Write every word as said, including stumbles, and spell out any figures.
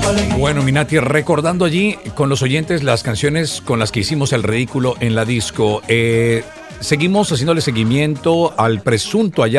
Bueno, Minati, recordando allí con los oyentes las canciones con las que hicimos el ridículo en la disco. Eh, seguimos haciéndole seguimiento al presunto hallazgo